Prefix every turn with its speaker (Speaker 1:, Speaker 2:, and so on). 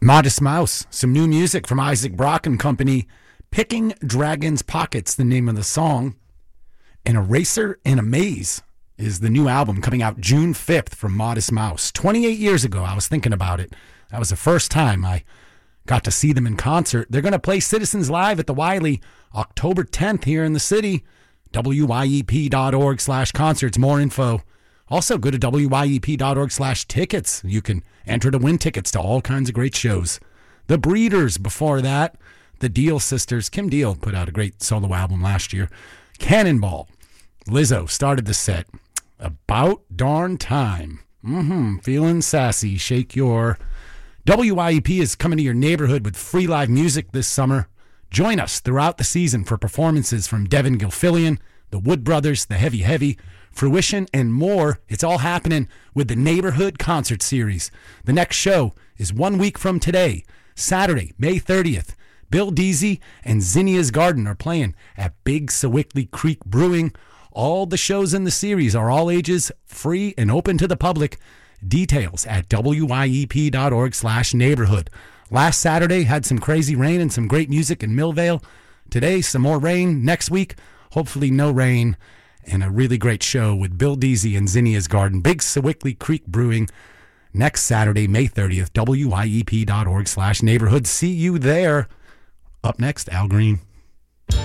Speaker 1: Modest Mouse, some new music from Isaac Brock and Company. Picking Dragon's Pockets, the name of the song. And Eraser in a Maze is the new album coming out June 5th from Modest Mouse. 28 years ago, I was thinking about it. That was the first time I got to see them in concert. They're going to play Citizens Live at the Wiley October 10th here in the city. wyep.org/concerts. More info. Also, go to wyep.org/tickets. You can enter to win tickets to all kinds of great shows. The Breeders before that. The Deal Sisters. Kim Deal put out a great solo album last year. Cannonball. Lizzo started the set. About Darn Time. Feeling sassy. Shake your... WYEP is coming to your neighborhood with free live music this summer. Join us throughout the season for performances from Devin Gilfillian, the Wood Brothers, the Heavy Heavy, Fruition, and more. It's all happening with the Neighborhood Concert Series. The next show is 1 week from today, Saturday, May 30th. Bill Deasy and Zinnia's Garden are playing at Big Sewickley Creek Brewing. All the shows in the series are all ages, free, and open to the public. Details at wyep.org/neighborhood. Last Saturday had some crazy rain and some great music in Millvale. Today, some more rain. Next week, hopefully no rain and a really great show with Bill Deasy and Zinnia's Garden. Big Sewickley Creek Brewing. Next Saturday, May 30th, wyep.org/neighborhood. See you there. Up next, Al Green.